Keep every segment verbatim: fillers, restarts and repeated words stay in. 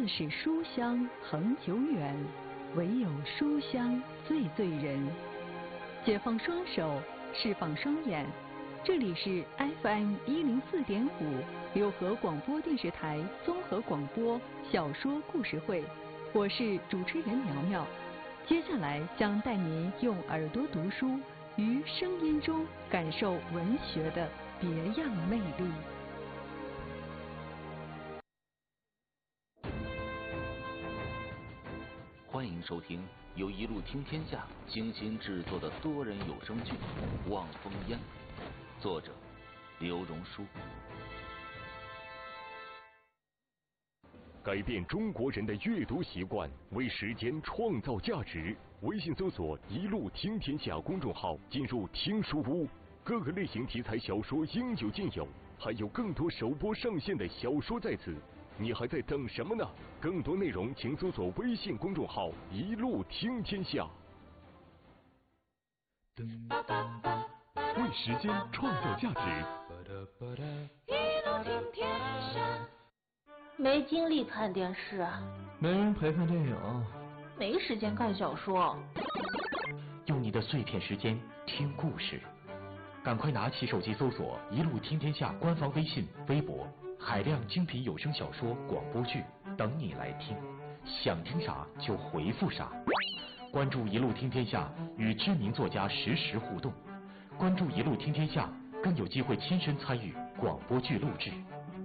的是书香恒久远，唯有书香最醉人。解放双手，释放双眼，这里是 F M 一零四点五六合广播电视台综合广播小说故事会，我是主持人苗苗。接下来将带您用耳朵读书，于声音中感受文学的别样魅力。 欢迎收听由一路听天下精心制作的多人有声剧《望风烟》，作者刘荣书。 改变中国人的阅读习惯，为时间创造价值。微信搜索“一路听天下”公众号，进入听书屋，各个类型题材小说应有尽有，还有更多首播上线的小说在此。你还在等什么呢？更多内容请搜索微信公众号“一路听天下”。为时间创造价值。 一路听天下。没精力看电视， 没人陪看电影， 没时间看小说。 用你的碎片时间听故事，赶快拿起手机搜索“一路听天下”官方微信、微博。海量精品有声小说、广播剧等你来听，想听啥就回复啥。关注一路听天下，与知名作家实时互动。关注一路听天下，更有机会亲身参与广播剧录制。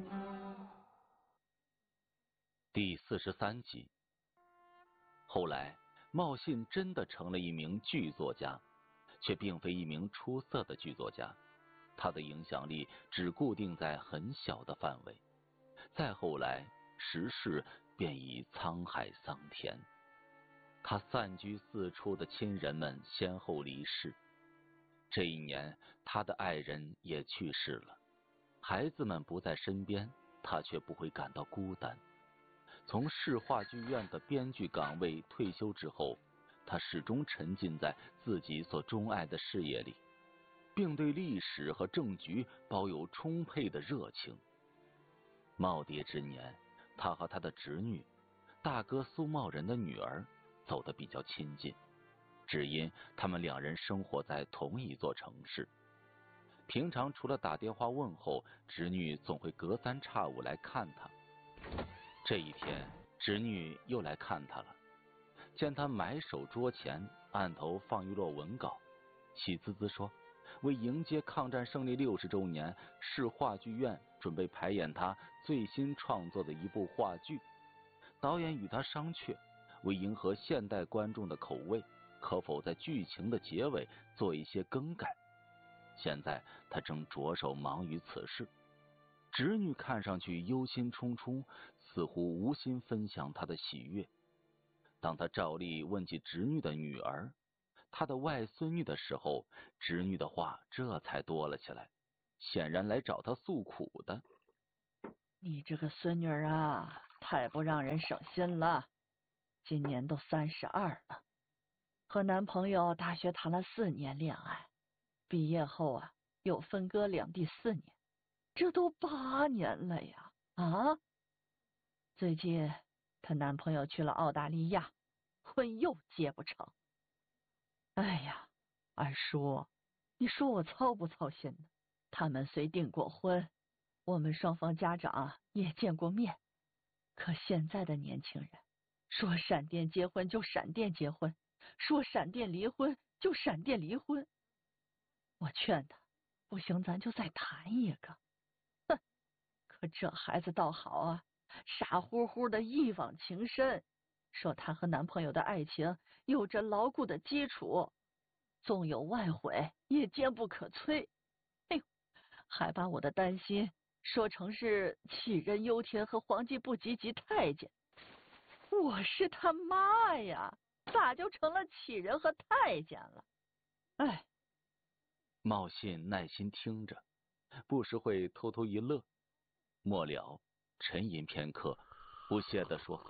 第四十三集。后来，茂信真的成了一名剧作家，却并非一名出色的剧作家。他的影响力只固定在很小的范围，再后来时势便已沧海桑田。他散居四处的亲人们先后离世，这一年他的爱人也去世了，孩子们不在身边，他却不会感到孤单。从市话剧院的编剧岗位退休之后，他始终沉浸在自己所钟爱的事业里，并对历史和政局抱有充沛的热情。耄耋之年，他和他的侄女，大哥苏茂仁的女儿走得比较亲近，只因他们两人生活在同一座城市。平常除了打电话问候，侄女总会隔三差五来看他。这一天，侄女又来看他了，见他埋首桌前，案头放一摞文稿，喜滋滋说，为迎接抗战胜利六十周年，市话剧院准备排演他最新创作的一部话剧。导演与他商榷，为迎合现代观众的口味，可否在剧情的结尾做一些更改。现在他正着手忙于此事。侄女看上去忧心忡忡，似乎无心分享他的喜悦。当他照例问起侄女的女儿，他的外孙女的时候，侄女的话这才多了起来，显然来找他诉苦的。 你这个孙女儿啊，太不让人省心了。今年都三十二了，和男朋友大学谈了四年恋爱，毕业后啊又分割两地四年，这都八年了呀！啊，最近她男朋友去了澳大利亚，婚又结不成。哎呀，二叔，你说我操不操心呢？他们虽订过婚，我们双方家长也见过面，可现在的年轻人说闪电结婚就闪电结婚，说闪电离婚就闪电离婚。我劝他，不行咱就再谈一个。哼，可这孩子倒好啊，傻乎乎的一往情深，说他和男朋友的爱情有着牢固的基础，纵有外毁也坚不可摧。哎呦，还把我的担心说成是杞人忧天和皇帝不急急太监。我是他妈呀，咋就成了杞人和太监了？哎， 茂信耐心听着，不时会偷偷一乐，末了沉吟片刻，不屑地说：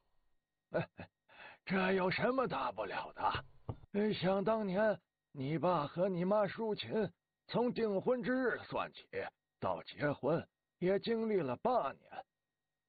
这有什么大不了的？想当年你爸和你妈淑琴从订婚之日算起到结婚也经历了八年，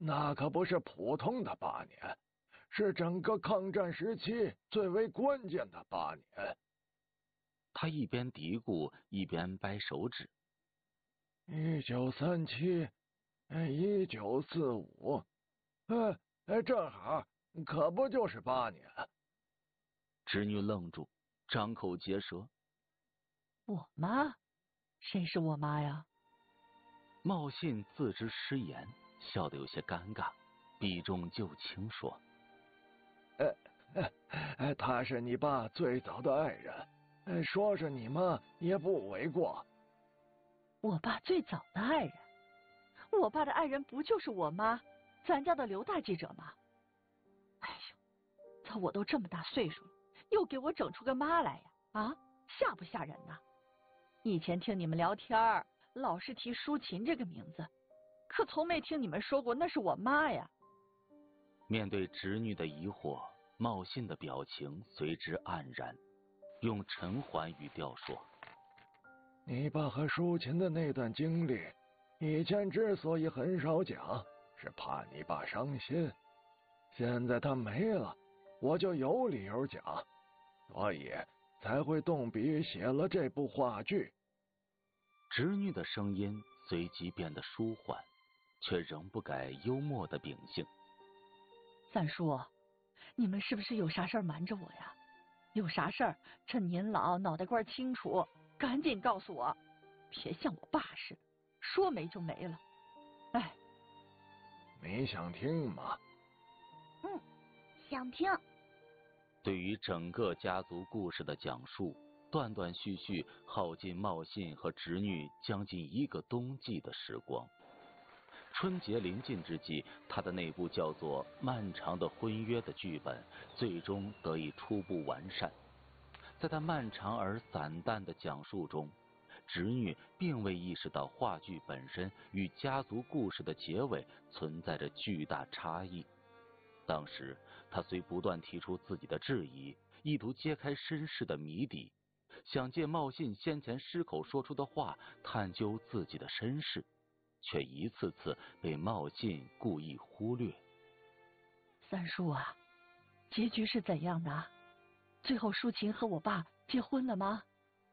那可不是普通的八年，是整个抗战时期最为关键的八年。 他一边嘀咕一边掰手指。 一九三七，一九四五，呃，呃，正好，可不就是八年？ 侄女愣住，张口结舌。 我妈？谁是我妈呀？ 茂信自知失言，笑得有些尴尬，避重就轻说：“ 呃，呃，她是你爸最早的爱人，说是你妈也不为过。” 我爸最早的爱人？我爸的爱人不就是我妈，咱家的刘大记者吗？哎呦，咋我都这么大岁数了，又给我整出个妈来呀？啊，吓不吓人呐？以前听你们聊天，老是提舒琴这个名字，可从没听你们说过那是我妈呀。 面对侄女的疑惑，茂信的表情随之黯然，用沉缓语调说：“ 你爸和舒琴的那段经历，以前之所以很少讲，是怕你爸伤心。现在他没了，我就有理由讲，所以才会动笔写了这部话剧。” 侄女的声音随即变得舒缓，却仍不改幽默的秉性。 三叔，你们是不是有啥事儿瞒着我呀？有啥事儿趁您老脑袋瓜清楚，赶紧告诉我，别像我爸似的，说没就没了。哎， 你想听吗？ 嗯，想听。 对于整个家族故事的讲述，断断续续耗尽茂信和侄女将近一个冬季的时光。春节临近之际，他的那部叫做《漫长的婚约》的剧本最终得以初步完善。在他漫长而散淡的讲述中，侄女并未意识到话剧本身与家族故事的结尾存在着巨大差异。当时他虽不断提出自己的质疑，意图揭开身世的谜底，想借茂信先前失口说出的话探究自己的身世，却一次次被茂信故意忽略。 三叔啊，结局是怎样的？最后舒琴和我爸结婚了吗？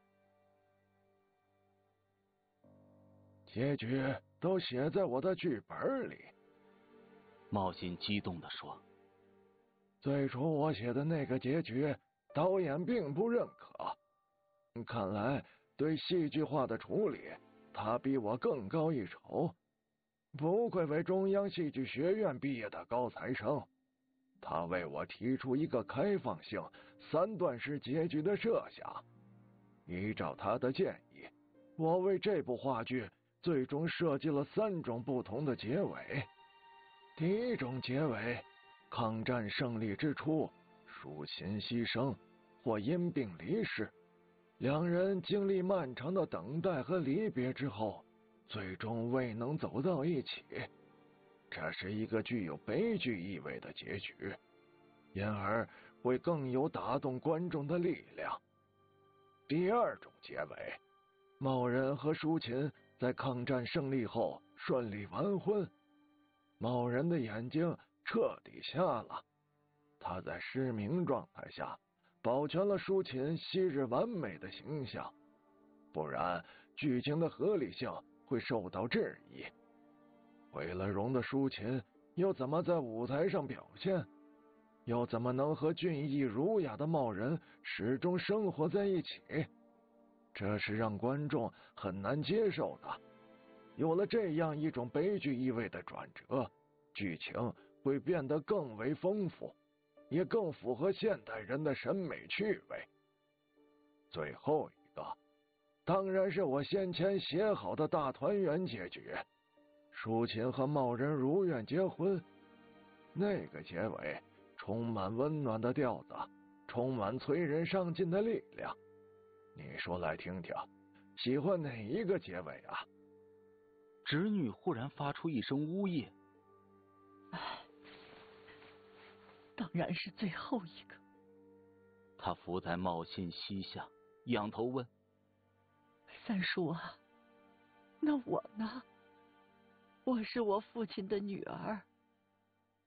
结局都写在我的剧本里。 茂信激动地说：“ 最初我写的那个结局，导演并不认可。看来对戏剧化的处理，他比我更高一筹。不愧为中央戏剧学院毕业的高材生，他为我提出一个开放性三段式结局的设想。依照他的建议，我为这部话剧最终设计了三种不同的结尾。第一种结尾，抗战胜利之初，舒琴牺牲或因病离世，两人经历漫长的等待和离别之后，最终未能走到一起。这是一个具有悲剧意味的结局，因而会更有打动观众的力量。第二种结尾，茂人和舒琴在抗战胜利后顺利完婚，茂人的眼睛彻底瞎了，他在失明状态下保全了舒琴昔日完美的形象，不然剧情的合理性会受到质疑。毁了容的舒琴又怎么在舞台上表现？又怎么能和俊逸儒雅的茂人始终生活在一起？这是让观众很难接受的。有了这样一种悲剧意味的转折，剧情会变得更为丰富，也更符合现代人的审美趣味。最后一个，当然是我先前写好的大团圆结局，舒琴和茂人如愿结婚。那个结尾充满温暖的调子，充满催人上进的力量。你说来听听，喜欢哪一个结尾啊？ 侄女忽然发出一声呜咽。 唉，当然是最后一个。 他伏在茂信膝下，仰头问：“ 三叔啊，那我呢？我是我父亲的女儿，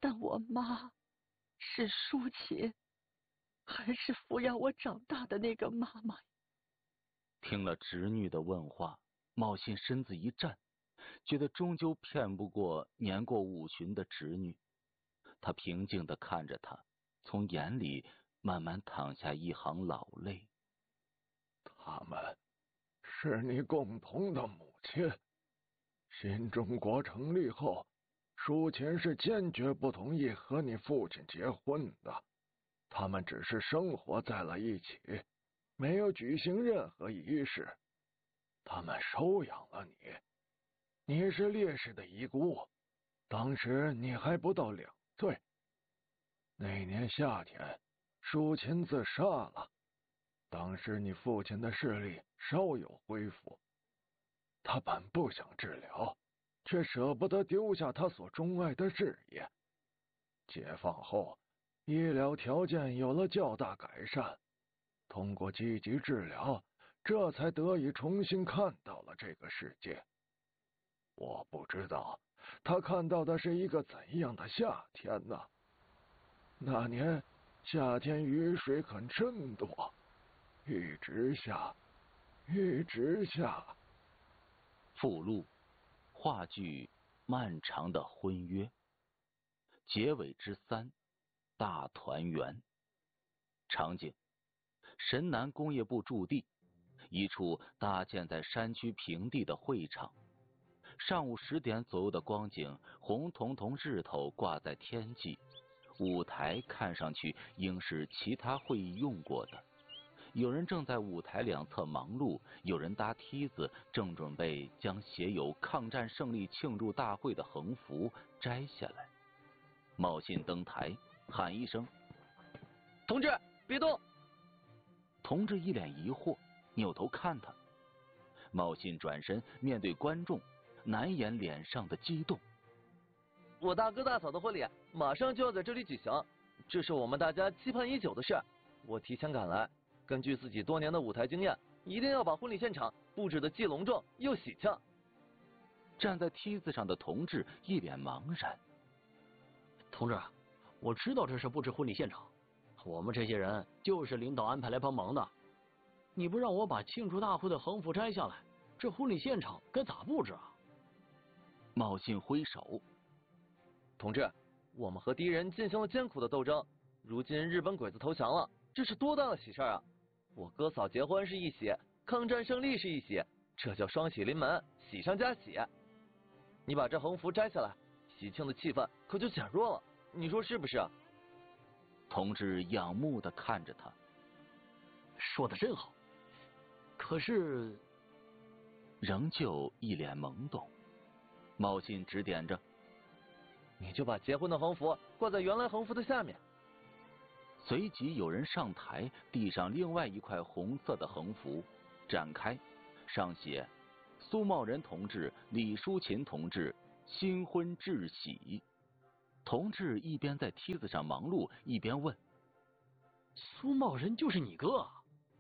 但我妈是舒琴，还是抚养我长大的那个妈妈？ 听了侄女的问话，茂信身子一颤，觉得终究骗不过年过五旬的侄女。他平静地看着她，从眼里慢慢淌下一行老泪。 他们是你共同的母亲。新中国成立后，舒琴是坚决不同意和你父亲结婚的。他们只是生活在了一起，没有举行任何仪式。他们收养了你，你是烈士的遗孤，当时你还不到两岁。那年夏天，舒琴自杀了。当时你父亲的视力稍有恢复，他本不想治疗，却舍不得丢下他所钟爱的事业。解放后，医疗条件有了较大改善，通过积极治疗，这才得以重新看到了这个世界。我不知道他看到的是一个怎样的夏天呢？那年夏天雨水很深多，一直下，一直下。 附录：话剧《漫长的婚约》，结尾之三，大团圆。场景：神南工业部驻地，一处搭建在山区平地的会场。上午十点左右的光景，红彤彤日头挂在天际，舞台看上去应是其他会议用过的。有人正在舞台两侧忙碌，有人搭梯子，正准备将写有抗战胜利庆祝大会的横幅摘下来。茂信登台喊一声：“ 同志，别动！” 同志一脸疑惑，扭头看他。茂信转身面对观众，难掩脸上的激动。 我大哥大嫂的婚礼马上就要在这里举行，这是我们大家期盼已久的事。我提前赶来，根据自己多年的舞台经验，一定要把婚礼现场布置得既隆重又喜庆。 站在梯子上的同志一脸茫然。 同志，我知道这是布置婚礼现场，我们这些人就是领导安排来帮忙的。你不让我把庆祝大会的横幅摘下来，这婚礼现场该咋布置啊？ 茂信挥手。 同志，我们和敌人进行了艰苦的斗争，如今日本鬼子投降了，这是多大的喜事啊！我哥嫂结婚是一喜，抗战胜利是一喜，这叫双喜临门，喜上加喜。你把这横幅摘下来，喜庆的气氛可就减弱了，你说是不是？ 同志仰慕地看着他。 说得真好，可是仍旧一脸懵懂。茂信指点着：“ 你就把结婚的横幅挂在原来横幅的下面。” 随即有人上台，递上另外一块红色的横幅，展开，上写：“苏茂仁同志、李淑琴同志新婚致喜。”同志一边在梯子上忙碌，一边问：“ 苏茂仁就是你哥啊？”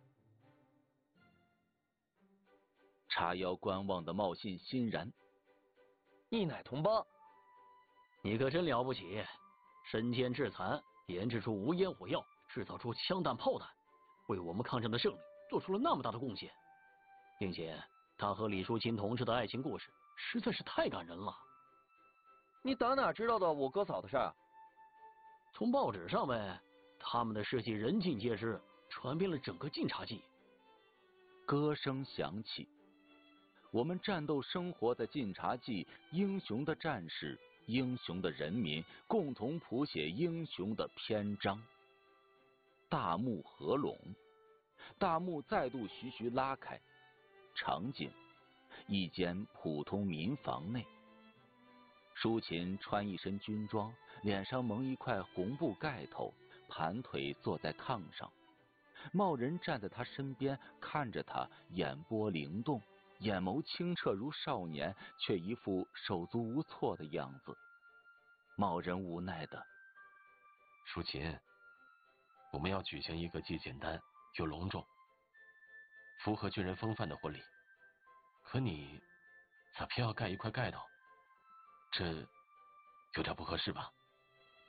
叉腰观望的茂信欣然：“ 一奶同胞， 你可真了不起！身兼致残，研制出无烟火药，制造出枪弹炮弹，为我们抗战的胜利做出了那么大的贡献，并且他和李淑琴同志的爱情故事实在是太感人了。” 你打哪知道的我哥嫂的事儿？ 从报纸上呗，他们的事迹人尽皆知，传遍了整个晋察冀。 歌声响起，我们战斗生活在晋察冀，英雄的战士，英雄的人民，共同谱写英雄的篇章。大幕合拢，大幕再度徐徐拉开，场景：一间普通民房内。淑琴穿一身军装，脸上蒙一块红布盖头，盘腿坐在炕上。茂仁站在他身边，看着他，眼波灵动，眼眸清澈如少年，却一副手足无措的样子。茂仁无奈的：“ 淑琴，我们要举行一个既简单又隆重、符合军人风范的婚礼，可你咋偏要盖一块盖头？这有点不合适吧？”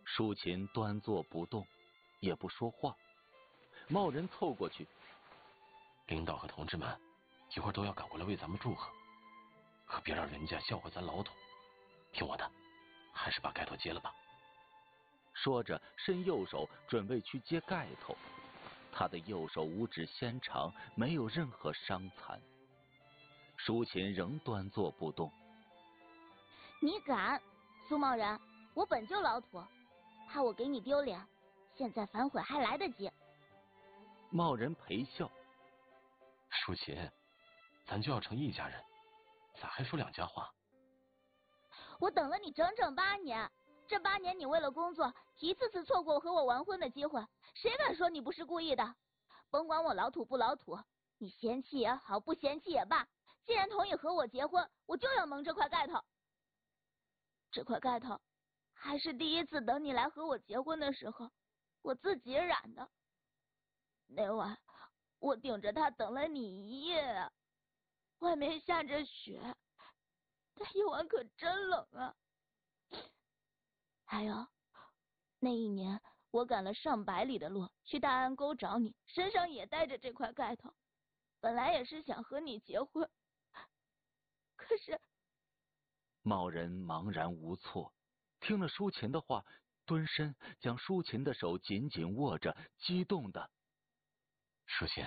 舒琴端坐不动，也不说话。茂人凑过去， 领导和同志们一会儿都要赶过来为咱们祝贺，可别让人家笑话咱老土。听我的，还是把盖头揭了吧。 说着，伸右手准备去揭盖头。他的右手五指纤长，没有任何伤残。舒琴仍端坐不动。 你敢？苏茂人，我本就老土，怕我给你丢脸，现在反悔还来得及。 茂人陪笑。 舒琴，咱就要成一家人，咋还说两家话？ 我等了你整整八年，这八年你为了工作，一次次错过和我完婚的机会，谁敢说你不是故意的？甭管我老土不老土，你嫌弃也好，不嫌弃也罢，既然同意和我结婚，我就要蒙这块盖头。这块盖头还是第一次等你来和我结婚的时候，我自己染的。那晚我顶着它等了你一夜，外面下着雪，那夜晚可真冷啊。还有那一年我赶了上百里的路去大安沟找你，身上也带着这块盖头，本来也是想和你结婚，可是…… 茂人茫然无措，听了舒琴的话，蹲身将舒琴的手紧紧握着，激动的： 舒琴，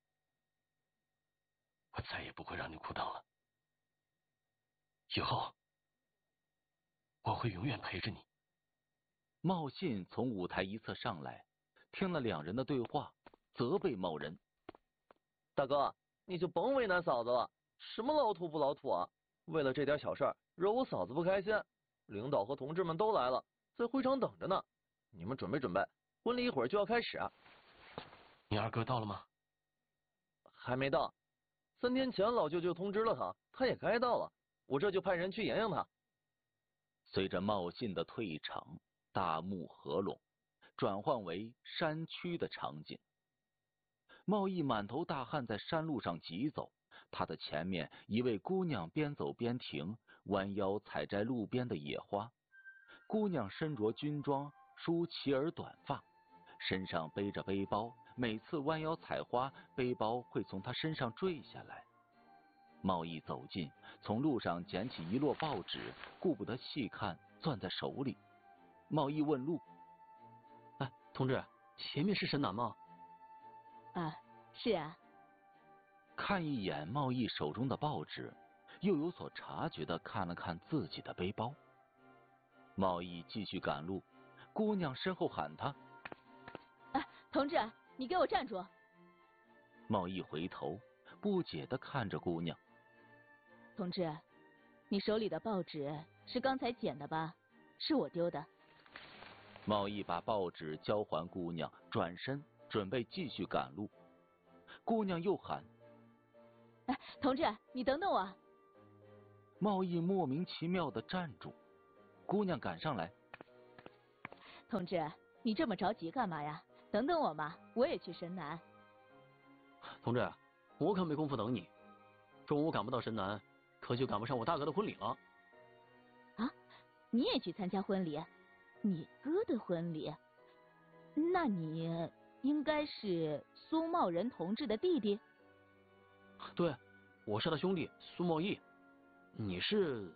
我再也不会让你苦等了，以后我会永远陪着你。 茂信从舞台一侧上来，听了两人的对话，责备茂人： 大哥，你就甭为难嫂子了，什么老土不老土啊？为了这点小事儿惹我嫂子不开心，领导和同志们都来了，在会场等着呢。你们准备准备，婚礼一会儿就要开始。 你二哥到了吗？ 还没到，三天前老舅舅通知了他，他也该到了，我这就派人去迎迎他。 随着茂信的退场，大幕合拢，转换为山区的场景。茂义满头大汗在山路上疾走，他的前面一位姑娘边走边停，弯腰采摘路边的野花。姑娘身着军装，梳齐耳短发，身上背着背包，每次弯腰采花，背包会从她身上坠下来。茂义走近，从路上捡起一摞报纸，顾不得细看，攥在手里。茂义问路： 哎，同志，前面是神南吗？ 啊，是啊。 看一眼茂义手中的报纸，又有所察觉的看了看自己的背包。茂义继续赶路，姑娘身后喊他： 哎，同志，你给我站住！ 茂义回头，不解的看着姑娘。 同志，你手里的报纸是刚才捡的吧？是我丢的。 茂义把报纸交还姑娘，转身准备继续赶路。姑娘又喊： 哎，同志，你等等我！ 茂义莫名其妙的站住，姑娘赶上来： 同志，你这么着急干嘛呀？等等我嘛，我也去神南。 同志，我可没工夫等你，中午赶不到神南，可就赶不上我大哥的婚礼了。 啊，你也去参加婚礼？你哥的婚礼？那你应该是苏茂仁同志的弟弟？ 对，我是他兄弟苏茂义。你是？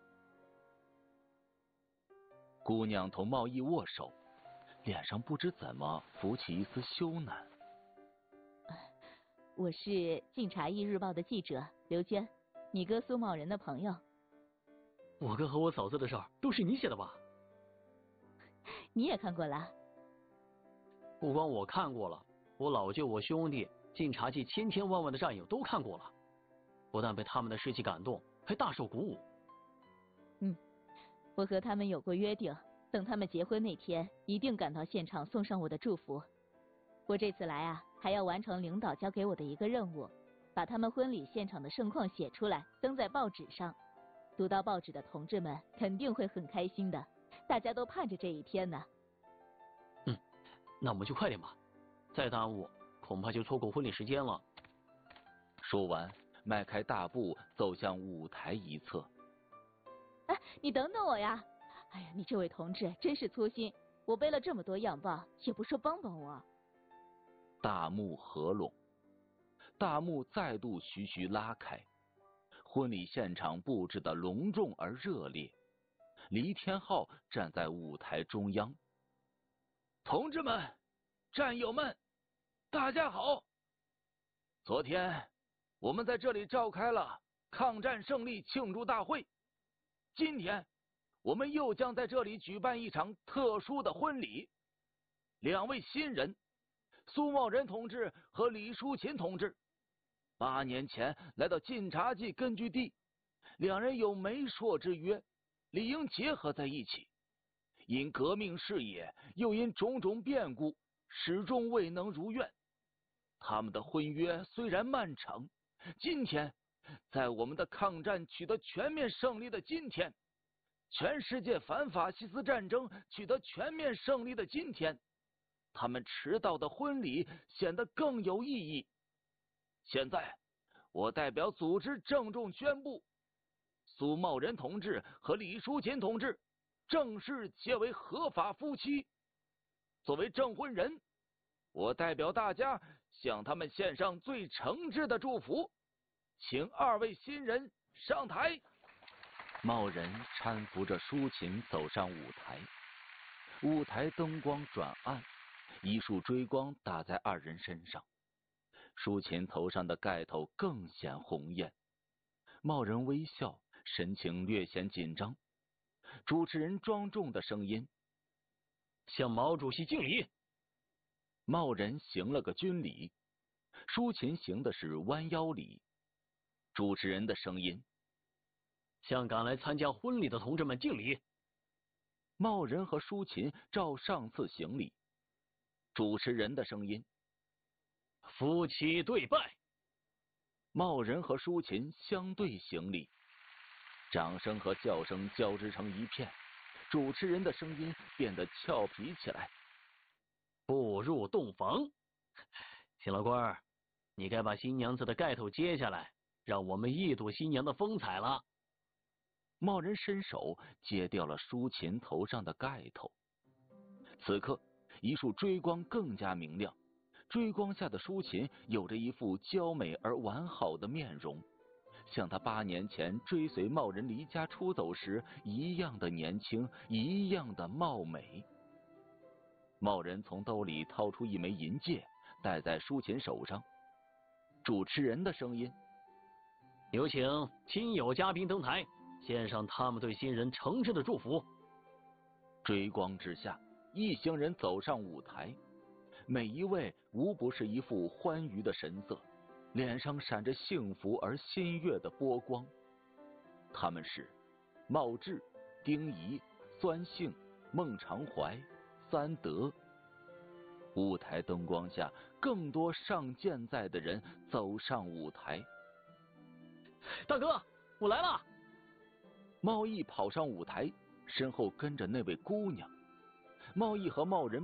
姑娘同茂义握手，脸上不知怎么浮起一丝羞赧。 我是《晋察冀日报》的记者刘娟，你哥苏茂仁的朋友。 我哥和我嫂子的事儿都是你写的吧？ 你也看过了？ 不光我看过了，我老舅、我兄弟、晋察冀千千万万的战友都看过了，不但被他们的士气感动，还大受鼓舞。 嗯，我和他们有过约定，等他们结婚那天，一定赶到现场送上我的祝福。我这次来啊，还要完成领导交给我的一个任务，把他们婚礼现场的盛况写出来，登在报纸上。读到报纸的同志们肯定会很开心的，大家都盼着这一天呢。 嗯，那我们就快点吧，再耽误恐怕就错过婚礼时间了。 说完，迈开大步走向舞台一侧。 哎，你等等我呀！哎呀，你这位同志真是粗心， 我背了这么多样棒，也不说帮帮我。 大幕合拢，大幕再度徐徐拉开，婚礼现场布置的隆重而热烈。黎天浩站在舞台中央。同志们，战友们，大家好！昨天我们在这里召开了抗战胜利庆祝大会，今天我们又将在这里举办一场特殊的婚礼。两位新人，苏茂仁同志和李淑琴同志，八年前来到晋察冀根据地，两人有媒妁之约，理应结合在一起。因革命事业，又因种种变故，始终未能如愿。他们的婚约虽然漫长，今天在我们的抗战取得全面胜利的今天，全世界反法西斯战争取得全面胜利的今天，他们迟到的婚礼显得更有意义。现在，我代表组织郑重宣布，苏茂仁同志和李淑琴同志正式结为合法夫妻。作为证婚人，我代表大家向他们献上最诚挚的祝福，请二位新人上台。茂仁搀扶着淑琴走上舞台，舞台灯光转暗，一束追光打在二人身上，淑琴头上的盖头更显红艳。茂仁微笑，神情略显紧张。主持人庄重的声音：“ 向毛主席敬礼。” 茂仁行了个军礼，淑琴行的是弯腰礼。主持人的声音：“ 向赶来参加婚礼的同志们敬礼。” 茂仁和淑琴照上次行礼。主持人的声音：“ 夫妻对拜。” 茂仁和淑琴相对行礼。掌声和叫声交织成一片，主持人的声音变得俏皮起来。 步入洞房，秦老官儿，你该把新娘子的盖头揭下来，让我们一睹新娘的风采了。 茂仁伸手揭掉了淑琴头上的盖头。此刻，一束追光更加明亮，追光下的淑琴有着一副娇美而完好的面容，像她八年前追随茂仁离家出走时一样的年轻，一样的貌美。茂仁从兜里掏出一枚银戒，戴在淑琴手上。主持人的声音：“ 有请亲友嘉宾登台，献上他们对新人诚挚的祝福。” 追光之下，一行人走上舞台，每一位无不是一副欢愉的神色，脸上闪着幸福而欣悦的波光。他们是茂志、丁仪、孙姓、孟长怀、三德。舞台灯光下，更多上健在的人走上舞台。 大哥，我来了！ 茂毅跑上舞台，身后跟着那位姑娘。茂毅和茂仁